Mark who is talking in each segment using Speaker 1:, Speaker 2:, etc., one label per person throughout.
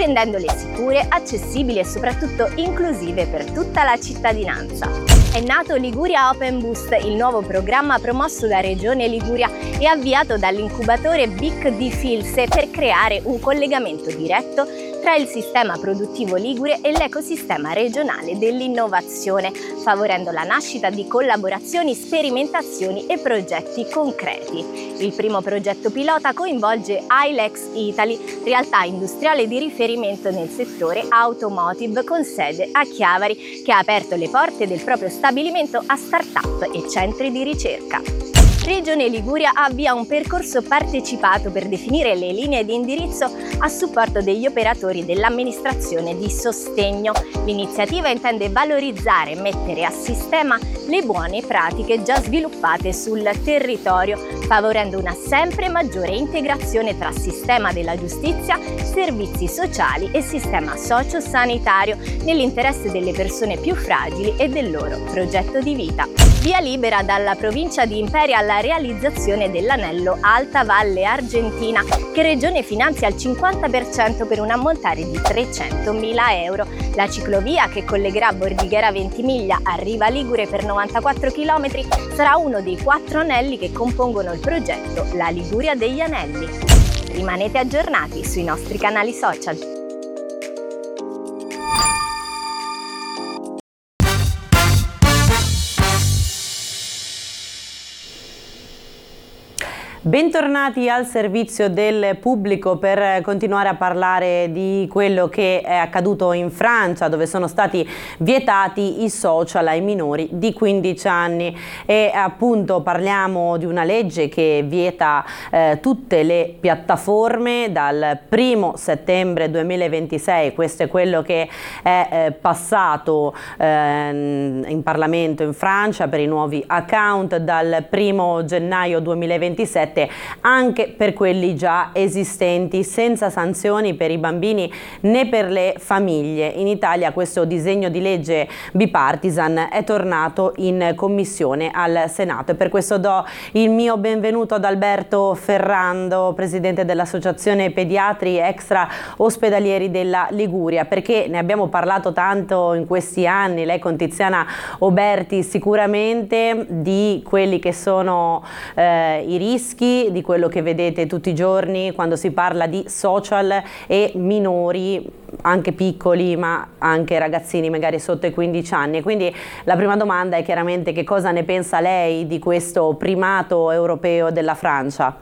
Speaker 1: rendendole sicure, accessibili e soprattutto inclusive per tutta la cittadinanza. È nato Liguria Open Boost, il nuovo programma promosso da Regione Liguria e avviato dall'incubatore BIC di Filse per creare un collegamento diretto tra il sistema produttivo ligure e l'ecosistema regionale dell'innovazione, favorendo la nascita di collaborazioni, sperimentazioni e progetti concreti. Il primo progetto pilota coinvolge Ilex Italy, realtà industriale di riferimento nel settore automotive con sede a Chiavari, che ha aperto le porte del proprio stabilimento a start-up e centri di ricerca. Regione Liguria avvia un percorso partecipato per definire le linee di indirizzo a supporto degli operatori dell'amministrazione di sostegno. L'iniziativa intende valorizzare e mettere a sistema le buone pratiche già sviluppate sul territorio, favorendo una sempre maggiore integrazione tra sistema della giustizia, servizi sociali e sistema socio-sanitario nell'interesse delle persone più fragili e del loro progetto di vita. Via libera dalla provincia di Imperia alla realizzazione dell'anello Alta Valle Argentina, che Regione finanzia al 50% per un ammontare di 300.000 euro. La ciclovia che collegherà Bordighera Ventimiglia a Riva Ligure per 94 km sarà uno dei 4 anelli che compongono il progetto La Liguria degli Anelli. Rimanete aggiornati sui nostri canali social.
Speaker 2: Bentornati al servizio del pubblico per continuare a parlare di quello che è accaduto in Francia, dove sono stati vietati i social ai minori di 15 anni e appunto parliamo di una legge che vieta tutte le piattaforme dal 1° settembre 2026. Questo è quello che è passato in Parlamento in Francia per i nuovi account dal 1° gennaio 2027, anche per quelli già esistenti, senza sanzioni per i bambini né per le famiglie. In Italia questo disegno di legge bipartisan è tornato in commissione al Senato e per questo do il mio benvenuto ad Alberto Ferrando, presidente dell'Associazione Pediatri Extra Ospedalieri della Liguria, perché ne abbiamo parlato tanto in questi anni, lei con Tiziana Oberti, sicuramente di quelli che sono i rischi, di quello che vedete tutti i giorni quando si parla di social e minori, anche piccoli ma anche ragazzini magari sotto i 15 anni. Quindi la prima domanda è chiaramente: che cosa ne pensa lei di questo primato europeo della Francia?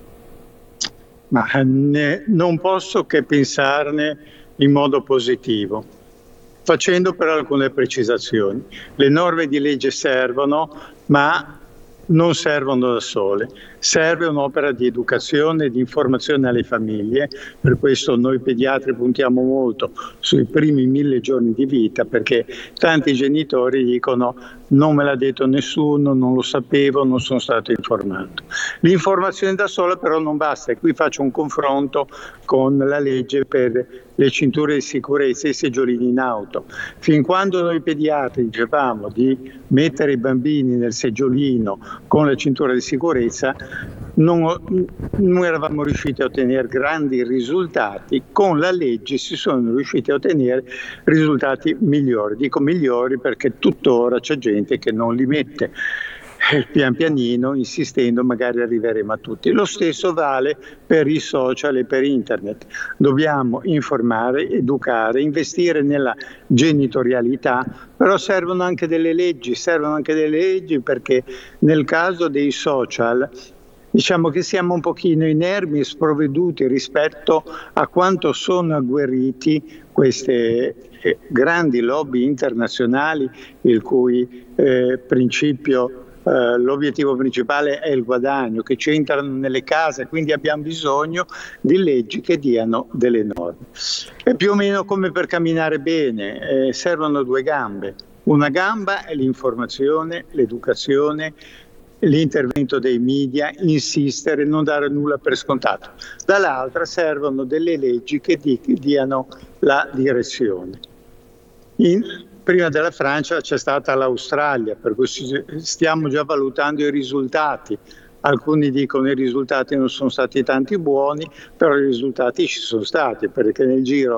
Speaker 3: Ma non posso che pensarne in modo positivo, facendo però alcune precisazioni. Le norme di legge servono, ma non servono da sole, serve un'opera di educazione e di informazione alle famiglie. Per questo noi pediatri puntiamo molto sui primi 1000 giorni di vita, perché tanti genitori dicono: non me l'ha detto nessuno, non lo sapevo, non sono stato informato. L'informazione da sola però non basta, e qui faccio un confronto con la legge per le cinture di sicurezza e i seggiolini in auto. Fin quando noi pediatri dicevamo di mettere i bambini nel seggiolino con la cintura di sicurezza, non eravamo riusciti a ottenere grandi risultati. Con la legge si sono riusciti a ottenere risultati migliori. Dico migliori perché tuttora c'è gente che non li mette. Pian pianino, insistendo, magari arriveremo a tutti. Lo stesso vale per i social e per internet. Dobbiamo informare, educare, investire nella genitorialità, però servono anche delle leggi perché nel caso dei social diciamo che siamo un pochino inermi e sprovveduti rispetto a quanto sono agguerriti queste grandi lobby internazionali, il cui l'obiettivo principale è il guadagno, che ci entrano nelle case, quindi abbiamo bisogno di leggi che diano delle norme. È più o meno come per camminare bene, servono 2 gambe. Una gamba è l'informazione, l'educazione, l'intervento dei media, insistere, non dare nulla per scontato. Dall'altra servono delle leggi che diano la direzione. Prima della Francia c'è stata l'Australia, per cui stiamo già valutando i risultati. Alcuni dicono che i risultati non sono stati tanti buoni, però i risultati ci sono stati, perché nel giro